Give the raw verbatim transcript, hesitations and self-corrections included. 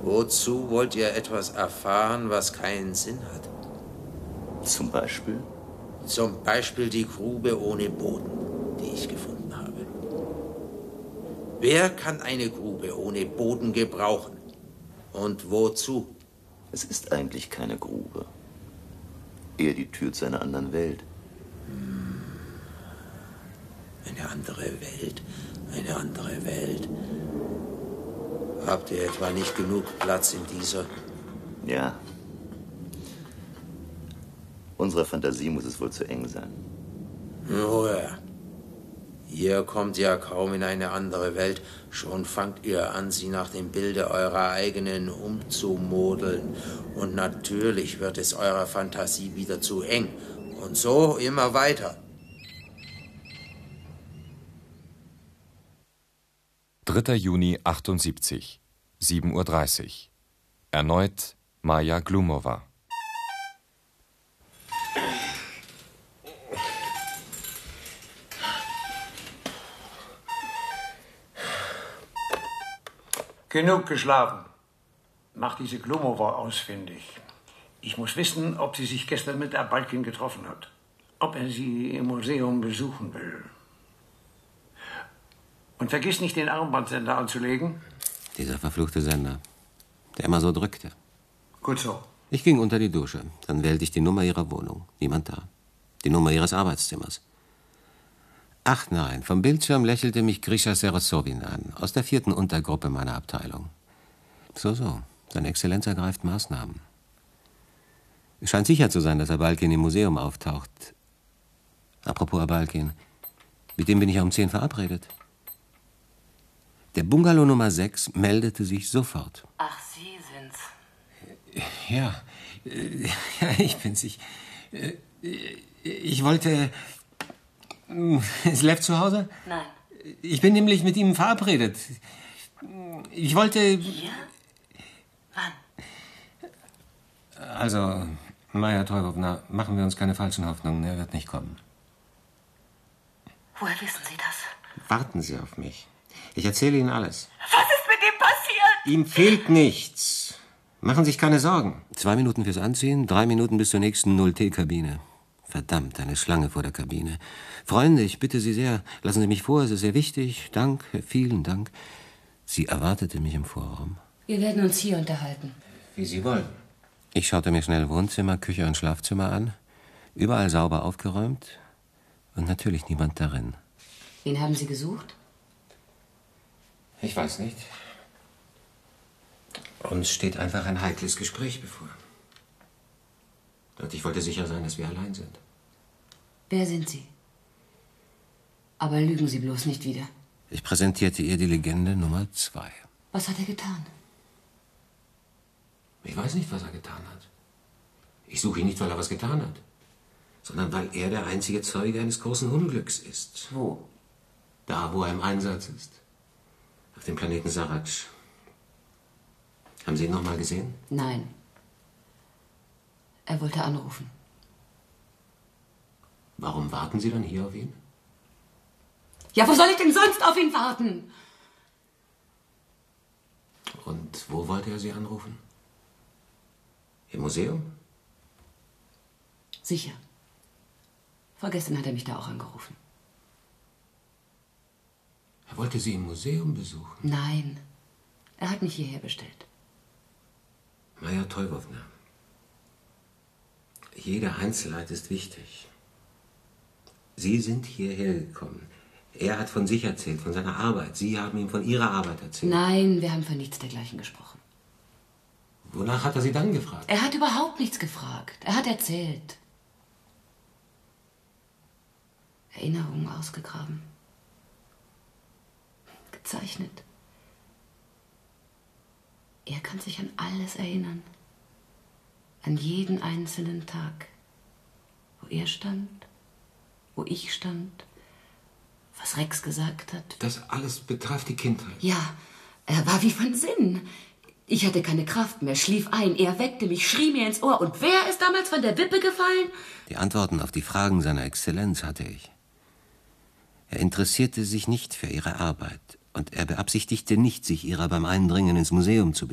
Wozu wollt ihr etwas erfahren, was keinen Sinn hat? Zum Beispiel? Zum Beispiel die Grube ohne Boden, die ich gefunden habe. Wer kann eine Grube ohne Boden gebrauchen? Und wozu? Es ist eigentlich keine Grube. Eher die Tür zu einer anderen Welt. Hm. Eine andere Welt, eine andere Welt. Habt ihr etwa nicht genug Platz in dieser? Ja. Unserer Fantasie muss es wohl zu eng sein. Oh ja. Ihr kommt ja kaum in eine andere Welt, schon fangt ihr an, sie nach dem Bilde eurer eigenen umzumodeln. Und natürlich wird es eurer Fantasie wieder zu eng. Und so immer weiter. dritter Juni achtundsiebzig, sieben Uhr dreißig. Erneut Maja Glumova. Genug geschlafen. Mach diese Glumova ausfindig. Ich muss wissen, ob sie sich gestern mit Abalkin getroffen hat. Ob er sie im Museum besuchen will. Und vergiss nicht, den Armbandsender anzulegen. Dieser verfluchte Sender, der immer so drückte. Gut so. Ich ging unter die Dusche. Dann wählte ich die Nummer ihrer Wohnung. Niemand da. Die Nummer ihres Arbeitszimmers. Ach nein, vom Bildschirm lächelte mich Grisha Serosowin an, aus der vierten Untergruppe meiner Abteilung. So, so, seine Exzellenz ergreift Maßnahmen. Es scheint sicher zu sein, dass Abalkin im Museum auftaucht. Apropos Abalkin, mit dem bin ich ja um zehn verabredet. Der Bungalow Nummer sechs meldete sich sofort. Ach, Sie sind's. Ja, äh, ja, ich bin's. Ich, äh, ich wollte... Ist Lev zu Hause? Nein. Ich bin nämlich mit ihm verabredet. Ich wollte... Hier? Wann? Also, Maja Teurowna, machen wir uns keine falschen Hoffnungen. Er wird nicht kommen. Woher wissen Sie das? Warten Sie auf mich. Ich erzähle Ihnen alles. Was ist mit ihm passiert? Ihm fehlt nichts. Machen Sie sich keine Sorgen. Zwei Minuten fürs Anziehen, drei Minuten bis zur nächsten null T Kabine. Verdammt, eine Schlange vor der Kabine. Freunde, ich bitte Sie sehr, lassen Sie mich vor, es ist sehr wichtig. Dank, vielen Dank. Sie erwartete mich im Vorraum. Wir werden uns hier unterhalten. Wie Sie wollen. Ich schaute mir schnell Wohnzimmer, Küche und Schlafzimmer an. Überall sauber aufgeräumt und natürlich niemand darin. Wen haben Sie gesucht? Ich weiß nicht. Uns steht einfach ein heikles Gespräch bevor. Und ich wollte sicher sein, dass wir allein sind. Wer sind Sie? Aber lügen Sie bloß nicht wieder. Ich präsentierte ihr die Legende Nummer zwei. Was hat er getan? Ich weiß nicht, was er getan hat. Ich suche ihn nicht, weil er was getan hat, sondern weil er der einzige Zeuge eines großen Unglücks ist. Wo? Da, wo er im Einsatz ist. Auf dem Planeten Saratsch. Haben Sie ihn noch mal gesehen? Nein. Er wollte anrufen. Warum warten Sie dann hier auf ihn? Ja, wo soll ich denn sonst auf ihn warten? Und wo wollte er Sie anrufen? Im Museum? Sicher. Vorgestern hat er mich da auch angerufen. Er wollte Sie im Museum besuchen? Nein. Er hat mich hierher bestellt. Maja Teurowna. Jede Einzelheit ist wichtig. Sie sind hierher gekommen. Er hat von sich erzählt, von seiner Arbeit. Sie haben ihm von Ihrer Arbeit erzählt. Nein, wir haben von nichts dergleichen gesprochen. Wonach hat er Sie dann gefragt? Er hat überhaupt nichts gefragt. Er hat erzählt. Erinnerungen ausgegraben. Gezeichnet. Er kann sich an alles erinnern. An jeden einzelnen Tag. Wo er stand, wo ich stand, was Rex gesagt hat. Das alles betraf die Kindheit? Ja, er war wie von Sinn. Ich hatte keine Kraft mehr, schlief ein. Er weckte mich, schrie mir ins Ohr. Und wer ist damals von der Wippe gefallen? Die Antworten auf die Fragen seiner Exzellenz hatte ich. Er interessierte sich nicht für ihre Arbeit. Und er beabsichtigte nicht, sich ihrer beim Eindringen ins Museum zu